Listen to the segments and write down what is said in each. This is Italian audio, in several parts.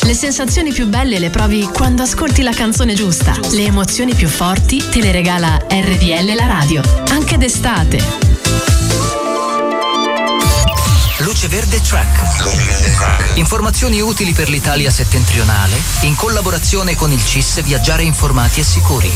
Le sensazioni più belle le provi quando ascolti la canzone giusta. Le emozioni più forti te le regala RDL la radio, anche d'estate. Luce Verde Track. Informazioni utili per l'Italia settentrionale in collaborazione con il CIS Viaggiare Informati e Sicuri.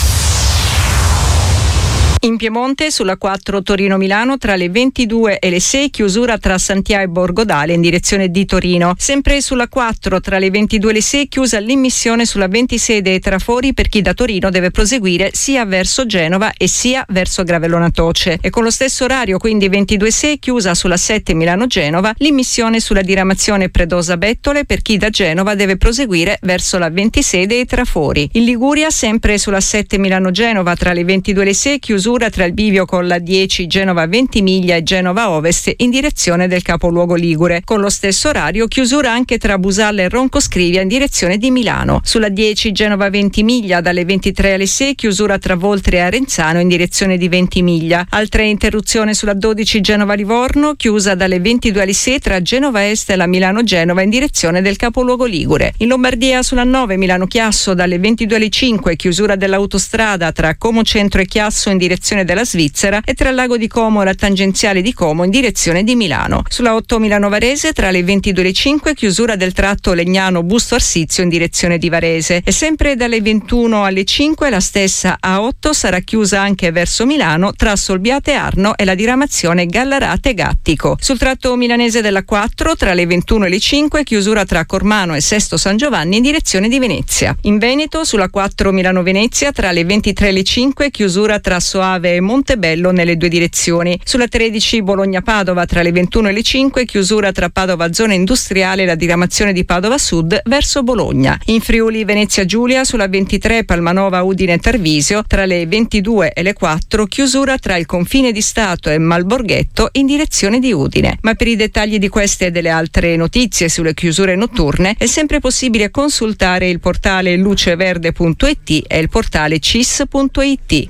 In Piemonte sulla 4 Torino-Milano tra le 22 e le 6 chiusura tra Santià e Borgodale in direzione di Torino. Sempre sulla 4 tra le 22 e le 6 chiusa l'immissione sulla 26 dei Trafori per chi da Torino deve proseguire sia verso Genova e sia verso Gravellona Toce. E con lo stesso orario, quindi 22/6, chiusa sulla 7 Milano-Genova l'immissione sulla diramazione Predosa-Bettole per chi da Genova deve proseguire verso la 26 dei Trafori. In Liguria sempre sulla 7 Milano-Genova tra le 22 e le 6 chiusura tra il bivio con la 10 Genova Ventimiglia e Genova Ovest in direzione del capoluogo ligure. Con lo stesso orario chiusura anche tra Busalla e Roncoscrivia in direzione di Milano. Sulla 10 Genova Ventimiglia dalle 23 alle 6 chiusura tra Voltri e Arenzano in direzione di Ventimiglia. Altra interruzione sulla 12 Genova Livorno chiusa dalle 22 alle 6 tra Genova Est e la Milano Genova in direzione del capoluogo ligure. In Lombardia sulla 9 Milano Chiasso dalle 22 alle 5 chiusura dell'autostrada tra Como Centro e Chiasso in direzione della Svizzera e tra il Lago di Como e la tangenziale di Como in direzione di Milano. Sulla 8 Milano Varese tra le 22 e le 5 chiusura del tratto Legnano Busto Arsizio in direzione di Varese e sempre dalle 21 alle 5 la stessa A8 sarà chiusa anche verso Milano tra Solbiate Arno e la diramazione Gallarate Gattico. Sul tratto milanese della 4 tra le 21 e le 5 chiusura tra Cormano e Sesto San Giovanni in direzione di Venezia. In Veneto sulla 4 Milano Venezia tra le 23 e le 5 chiusura tra Soave e Montebello nelle due direzioni. Sulla 13 Bologna-Padova tra le 21 e le 5 chiusura tra Padova zona industriale e la diramazione di Padova Sud verso Bologna. In Friuli Venezia Giulia sulla 23 Palmanova Udine Tarvisio tra le 22 e le 4 chiusura tra il confine di Stato e Malborghetto in direzione di Udine. Ma per i dettagli di queste e delle altre notizie sulle chiusure notturne è sempre possibile consultare il portale luceverde.it e il portale cis.it.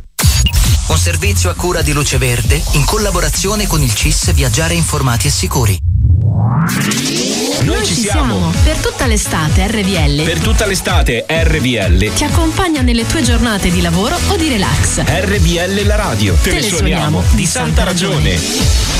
Un servizio a cura di Luce Verde in collaborazione con il CIS Viaggiare Informati e Sicuri. Noi ci siamo. Per tutta l'estate RVL. Per tutta l'estate RVL Ti accompagna nelle tue giornate di lavoro o di relax. RVL la radio. Te ne suoniamo di santa ragione.